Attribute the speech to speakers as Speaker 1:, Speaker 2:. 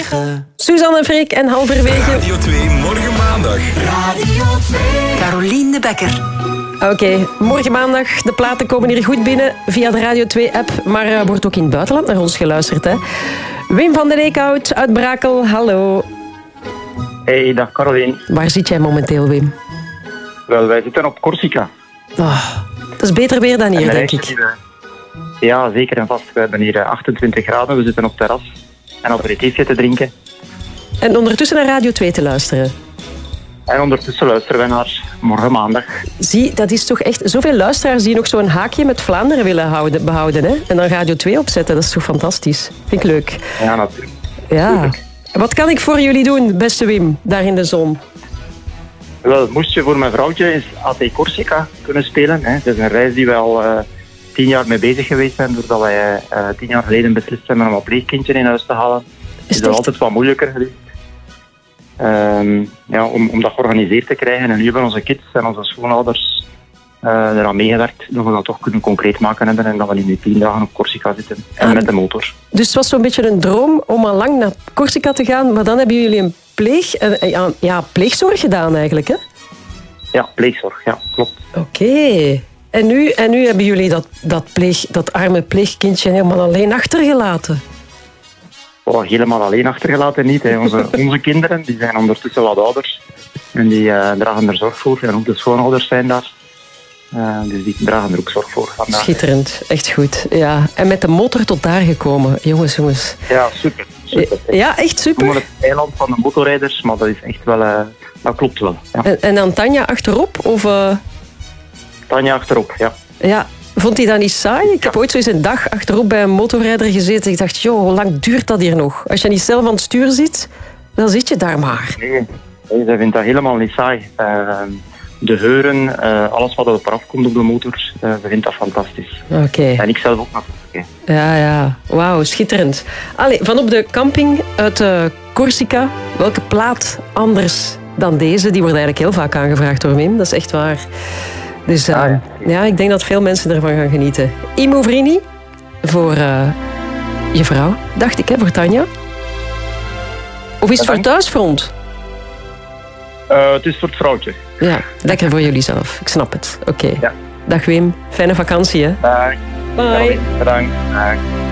Speaker 1: 9.
Speaker 2: Suzanne en Freek en halverwege...
Speaker 3: Radio 2, morgen maandag.
Speaker 1: Radio 2. Carolien de Bekker.
Speaker 2: Oké, morgen maandag. De platen komen hier goed binnen via de Radio 2-app. Maar wordt ook in het buitenland naar ons geluisterd, hè? Wim van den Eekhout uit Brakel, hallo.
Speaker 4: Hey, dag Carolien.
Speaker 2: Waar zit jij momenteel, Wim?
Speaker 4: Wel, wij zitten op Corsica.
Speaker 2: Oh, dat is beter weer dan hier, denk ik.
Speaker 4: Ja, zeker en vast. We hebben hier 28 graden. We zitten op terras en aperitiefje te drinken.
Speaker 2: En ondertussen naar Radio 2 te luisteren.
Speaker 4: En ondertussen luisteren wij naar morgen maandag.
Speaker 2: Zie, dat is toch echt zoveel luisteraars die nog zo'n haakje met Vlaanderen willen behouden. Hè? En dan Radio 2 opzetten, dat is toch fantastisch. Vind ik leuk.
Speaker 4: Ja, natuurlijk.
Speaker 2: Ja. Wat kan ik voor jullie doen, beste Wim, daar in de zon?
Speaker 4: Wel, moest je voor mijn vrouwtje eens AT Corsica kunnen spelen. Hè? Het is een reis die we al 10 jaar mee bezig geweest zijn, doordat wij 10 jaar geleden beslist hebben om een pleegkindje in huis te halen. Is dat altijd wat moeilijker geweest. Om dat georganiseerd te krijgen. En nu hebben onze kids en onze schoonouders eraan meegewerkt dat we dat toch kunnen concreet maken hebben en dat we nu 10 dagen op Corsica zitten. En met de motor.
Speaker 2: Dus het was zo'n beetje een droom om al lang naar Corsica te gaan, maar dan hebben jullie een pleegzorg gedaan eigenlijk, hè?
Speaker 4: Ja, pleegzorg, ja, klopt.
Speaker 2: Oké. En nu hebben jullie dat arme pleegkindje helemaal alleen achtergelaten.
Speaker 4: Oh, helemaal alleen achtergelaten niet. Hè. Onze kinderen die zijn ondertussen wat ouder. En die dragen er zorg voor. En ook de schoonouders zijn daar. Dus die dragen er ook zorg voor. Vandaag.
Speaker 2: Schitterend. Echt goed. Ja. En met de motor tot daar gekomen. Jongens.
Speaker 4: Ja, super.
Speaker 2: Ja, echt super.
Speaker 4: We noemen het eiland van de motorrijders. Maar dat is echt wel... dat klopt wel. Ja.
Speaker 2: En dan Tanja achterop? Of,
Speaker 4: Tanja achterop, ja.
Speaker 2: Ja. Vond hij dat niet saai? Ik heb ooit zo eens een dag achterop bij een motorrijder gezeten. Ik dacht, joh, hoe lang duurt dat hier nog? Als je niet zelf aan het stuur zit, dan zit je daar maar.
Speaker 4: Nee, zij vindt dat helemaal niet saai. De geuren, alles wat er op afkomt op de motor, ze vindt dat fantastisch.
Speaker 2: Oké.
Speaker 4: En ik zelf ook natuurlijk.
Speaker 2: Ja. Wauw, schitterend. Allee, van op de camping uit Corsica, welke plaat anders dan deze? Die wordt eigenlijk heel vaak aangevraagd door Wim, dat is echt waar. Dus ja, ik denk dat veel mensen ervan gaan genieten. Imo Vrini, voor je vrouw, dacht ik, hè, voor Tanja. Of is het voor thuisfront?
Speaker 4: Het is voor het vrouwtje.
Speaker 2: Ja, lekker voor jullie zelf. Ik snap het. Oké.
Speaker 4: Ja.
Speaker 2: Dag Wim, fijne vakantie, hè.
Speaker 4: Dag.
Speaker 2: Bye.
Speaker 4: Bedankt. Dag.